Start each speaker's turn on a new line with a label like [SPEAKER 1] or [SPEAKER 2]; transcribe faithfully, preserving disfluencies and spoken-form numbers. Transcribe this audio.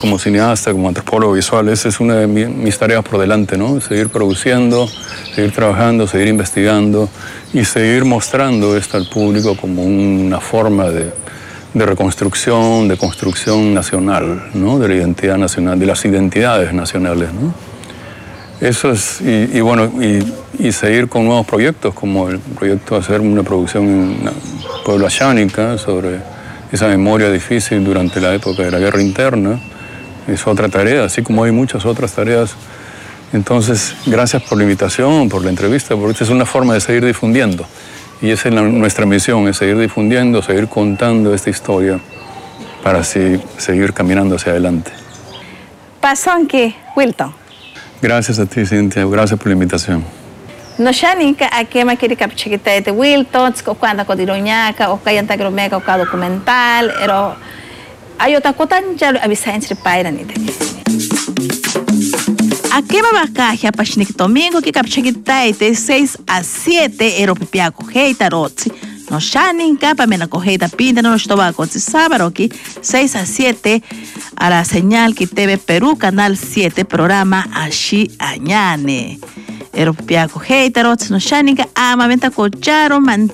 [SPEAKER 1] Como cineasta, como antropólogo visual, esa es una de mi, mis tareas por delante, ¿no? Seguir produciendo, seguir trabajando, seguir investigando y seguir mostrando esto al público como una forma de, de reconstrucción, de construcción nacional, ¿no? De la identidad nacional, de las identidades nacionales, ¿no? Eso es, y, y bueno, y, y seguir con nuevos proyectos, como el proyecto de hacer una producción en Pueblo Ayánica sobre esa memoria difícil durante la época de la guerra interna. Es otra tarea, así como hay muchas otras tareas. Entonces, gracias por la invitación, por la entrevista, porque esta es una forma de seguir difundiendo. Y esa es la, nuestra misión, es seguir difundiendo, seguir contando esta historia para así seguir caminando hacia adelante.
[SPEAKER 2] Pasonki, Wilton.
[SPEAKER 1] Gracias a ti, Cintia, gracias por la invitación.
[SPEAKER 2] No shanika aquí me quiere capchiquita de Wilton, cuando codiroñaca o kayanta gromeka o documental, pero hay otra cosa ya avisa entre paira ni de. Aquí me va a caja para el domingo que capchiquita de seis a siete ero pipiaco heita rotsi. No shanika para mena cogeita pinta no estaba con sábado aquí seis a siete a la señal que T V Perú canal siete programa Ashi Añane. Ero pipiaco heita rotsi no shanika ama venta cocharo man